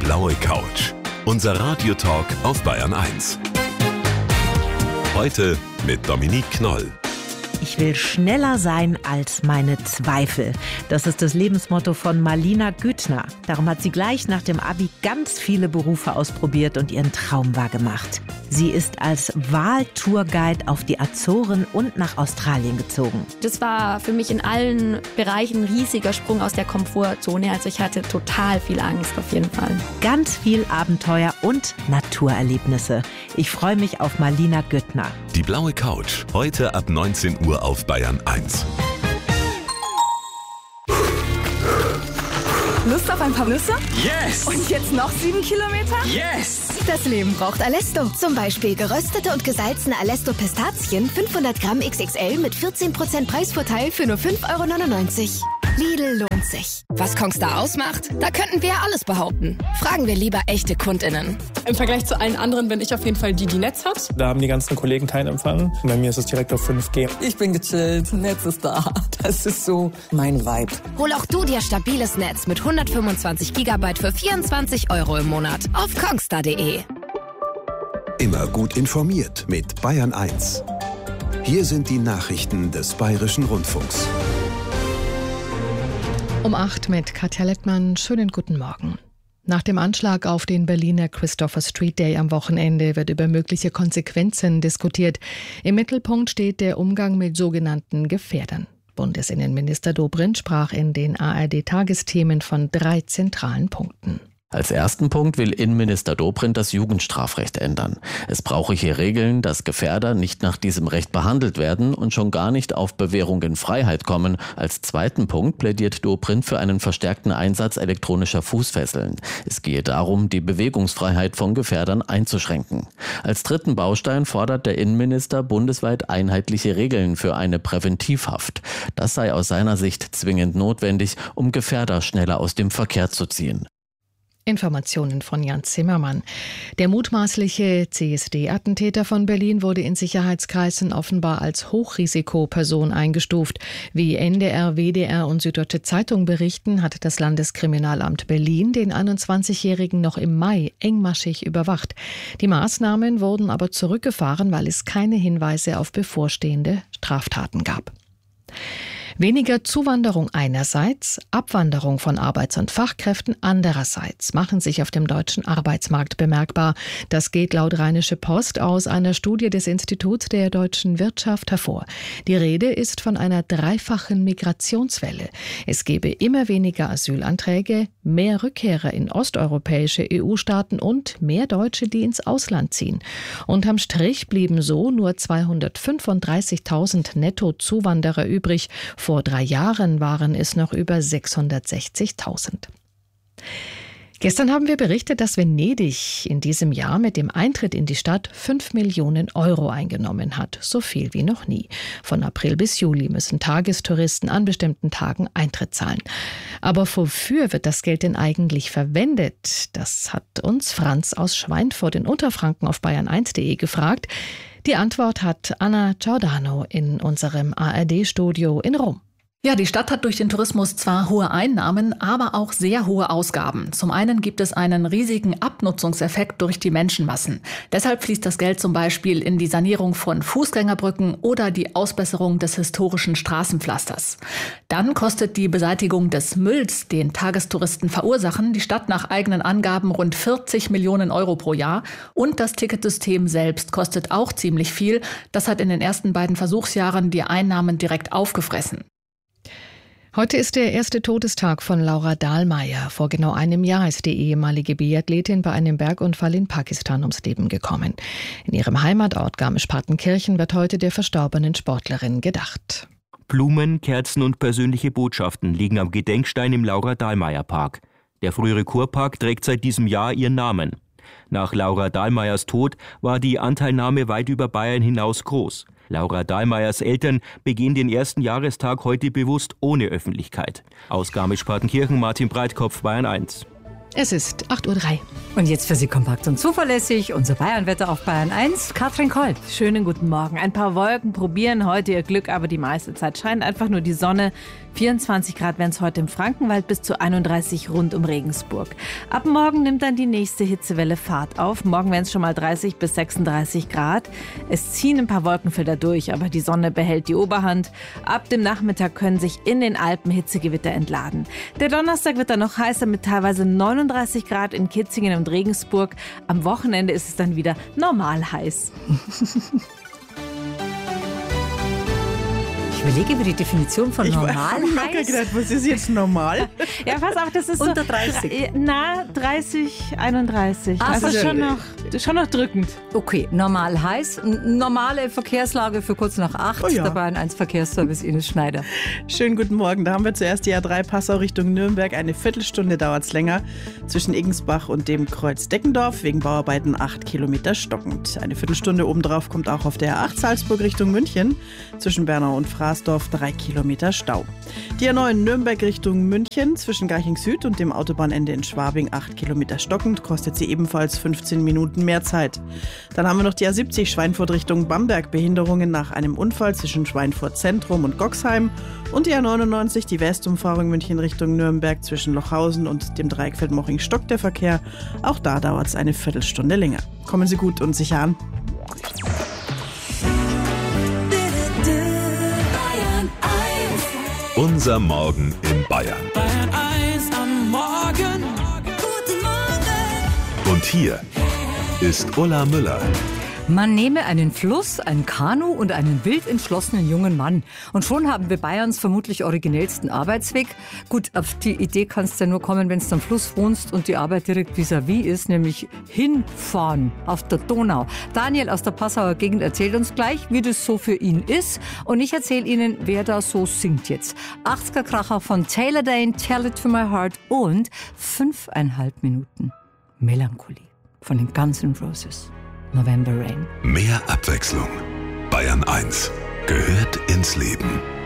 blaue Couch. Unser Radiotalk auf Bayern 1. Heute mit Dominique Knoll. Ich will schneller sein als meine Zweifel. Das ist das Lebensmotto von Marlina Güttner. Darum hat sie gleich nach dem Abi ganz viele Berufe ausprobiert und ihren Traum wahrgemacht. Sie ist als Wahltourguide auf die Azoren und nach Australien gezogen. Das war für mich in allen Bereichen ein riesiger Sprung aus der Komfortzone. Also ich hatte total viel Angst auf jeden Fall. Ganz viel Abenteuer und Naturerlebnisse. Ich freue mich auf Marlina Güttner. Die blaue Couch, heute ab 19 Uhr auf Bayern 1. Lust auf ein paar Nüsse? Yes! Und jetzt noch 7 Kilometer? Yes! Das Leben braucht Alesto. Zum Beispiel geröstete und gesalzene Alesto Pistazien, 500 Gramm XXL mit 14% Preisvorteil für nur 5,99 €. Lidl lohnt sich. Was Kongstar ausmacht? Da könnten wir alles behaupten. Fragen wir lieber echte KundInnen. Im Vergleich zu allen anderen bin ich auf jeden Fall die Netz hat. Da haben die ganzen Kollegen keinen Empfang. Bei mir ist es direkt auf 5G. Ich bin gechillt, Netz ist da. Das ist so mein Vibe. Hol auch du dir stabiles Netz mit 125 GB für 24 € im Monat auf kongstar.de. Immer gut informiert mit Bayern 1. Hier sind die Nachrichten des Bayerischen Rundfunks. Um 8 mit Katja Lettmann. Schönen guten Morgen. Nach dem Anschlag auf den Berliner Christopher Street Day am Wochenende wird über mögliche Konsequenzen diskutiert. Im Mittelpunkt steht der Umgang mit sogenannten Gefährdern. Bundesinnenminister Dobrindt sprach in den ARD-Tagesthemen von 3 zentralen Punkten. Als ersten Punkt will Innenminister Dobrindt das Jugendstrafrecht ändern. Es brauche hier Regeln, dass Gefährder nicht nach diesem Recht behandelt werden und schon gar nicht auf Bewährung in Freiheit kommen. Als zweiten Punkt plädiert Dobrindt für einen verstärkten Einsatz elektronischer Fußfesseln. Es gehe darum, die Bewegungsfreiheit von Gefährdern einzuschränken. Als dritten Baustein fordert der Innenminister bundesweit einheitliche Regeln für eine Präventivhaft. Das sei aus seiner Sicht zwingend notwendig, um Gefährder schneller aus dem Verkehr zu ziehen. Informationen von Jan Zimmermann. Der mutmaßliche CSD-Attentäter von Berlin wurde in Sicherheitskreisen offenbar als Hochrisikoperson eingestuft. Wie NDR, WDR und Süddeutsche Zeitung berichten, hat das Landeskriminalamt Berlin den 21-Jährigen noch im Mai engmaschig überwacht. Die Maßnahmen wurden aber zurückgefahren, weil es keine Hinweise auf bevorstehende Straftaten gab. Weniger Zuwanderung einerseits, Abwanderung von Arbeits- und Fachkräften andererseits machen sich auf dem deutschen Arbeitsmarkt bemerkbar. Das geht laut Rheinische Post aus einer Studie des Instituts der deutschen Wirtschaft hervor. Die Rede ist von einer dreifachen Migrationswelle. Es gebe immer weniger Asylanträge, mehr Rückkehrer in osteuropäische EU-Staaten und mehr Deutsche, die ins Ausland ziehen. Unterm Strich blieben so nur 235.000 Netto-Zuwanderer übrig. Vor 3 Jahren waren es noch über 660.000. Gestern haben wir berichtet, dass Venedig in diesem Jahr mit dem Eintritt in die Stadt 5 Millionen € eingenommen hat. So viel wie noch nie. Von April bis Juli müssen Tagestouristen an bestimmten Tagen Eintritt zahlen. Aber wofür wird das Geld denn eigentlich verwendet? Das hat uns Franz aus Schweinfurt in Unterfranken auf bayern1.de gefragt. Die Antwort hat Anna Giordano in unserem ARD-Studio in Rom. Ja, die Stadt hat durch den Tourismus zwar hohe Einnahmen, aber auch sehr hohe Ausgaben. Zum einen gibt es einen riesigen Abnutzungseffekt durch die Menschenmassen. Deshalb fließt das Geld zum Beispiel in die Sanierung von Fußgängerbrücken oder die Ausbesserung des historischen Straßenpflasters. Dann kostet die Beseitigung des Mülls, den Tagestouristen verursachen, die Stadt nach eigenen Angaben rund 40 Millionen € pro Jahr. Und das Ticketsystem selbst kostet auch ziemlich viel. Das hat in den ersten beiden Versuchsjahren die Einnahmen direkt aufgefressen. Heute ist der erste Todestag von Laura Dahlmeier. Vor genau einem Jahr ist die ehemalige Biathletin bei einem Bergunfall in Pakistan ums Leben gekommen. In ihrem Heimatort Garmisch-Partenkirchen wird heute der verstorbenen Sportlerin gedacht. Blumen, Kerzen und persönliche Botschaften liegen am Gedenkstein im Laura-Dahlmeier-Park. Der frühere Kurpark trägt seit diesem Jahr ihren Namen. Nach Laura Dahlmeiers Tod war die Anteilnahme weit über Bayern hinaus groß. Laura Dahlmeiers Eltern begehen den ersten Jahrestag heute bewusst ohne Öffentlichkeit. Aus Garmisch-Partenkirchen Martin Breitkopf, Bayern 1. Es ist 8:03 Uhr. Und jetzt für Sie kompakt und zuverlässig unser Bayernwetter auf Bayern 1, Katrin Kolb. Schönen guten Morgen. Ein paar Wolken probieren heute ihr Glück, aber die meiste Zeit scheint einfach nur die Sonne. 24 Grad werden es heute im Frankenwald, bis zu 31 rund um Regensburg. Ab morgen nimmt dann die nächste Hitzewelle Fahrt auf. Morgen werden es schon mal 30 bis 36 Grad. Es ziehen ein paar Wolkenfelder durch, aber die Sonne behält die Oberhand. Ab dem Nachmittag können sich in den Alpen Hitzegewitter entladen. Der Donnerstag wird dann noch heißer mit teilweise 39 Grad in Kitzingen und Regensburg. Am Wochenende ist es dann wieder normal heiß. Ich überlege über die Definition von normal heiß. Gedacht, was ist jetzt normal? Ja, pass auf, das ist unter so, 30. Na, 30, 31. Ach, also so. schon noch drückend. Okay, normal heiß. Normale Verkehrslage für kurz nach 8. Oh ja. Der Bayern 1 Verkehrsservice Ines Schneider. Schönen guten Morgen. Da haben wir zuerst die A3 Passau Richtung Nürnberg. Eine Viertelstunde dauert es länger. Zwischen Igensbach und dem Kreuz Deckendorf. Wegen Bauarbeiten 8 Kilometer stockend. Eine Viertelstunde obendrauf kommt auch auf der A8 Salzburg Richtung München. Zwischen Bernau und Frasdorf 3 Kilometer Stau. Die A9 Nürnberg Richtung München. Zwischen Garching Süd und dem Autobahnende in Schwabing 8 Kilometer stockend. Kostet sie ebenfalls 15 Minuten mehr Zeit. Dann haben wir noch die A70 Schweinfurt Richtung Bamberg. Behinderungen nach einem Unfall zwischen Schweinfurt Zentrum und Goxheim. Und die A99, die Westumfahrung München Richtung Nürnberg zwischen Lochhausen und dem Dreieck Feldmoching stockt der Verkehr. Auch da dauert es eine Viertelstunde länger. Kommen Sie gut und sicher an. Unser Morgen in Bayern. Bayern 1 am Morgen. Guten Morgen. Und hier ist Ulla Müller. Man nehme einen Fluss, ein Kanu und einen wild entschlossenen jungen Mann. Und schon haben wir Bayerns vermutlich originellsten Arbeitsweg. Gut, auf die Idee kannst du ja nur kommen, wenn du am Fluss wohnst und die Arbeit direkt vis-à-vis ist, nämlich hinfahren auf der Donau. Daniel aus der Passauer Gegend erzählt uns gleich, wie das so für ihn ist. Und ich erzähle Ihnen, wer da so singt jetzt. 80er-Kracher von Taylor Dane, Tell It To My Heart und 5,5 Minuten Melancholie von den Guns N' Roses. November Rain. Mehr Abwechslung. Bayern 1 gehört ins Leben.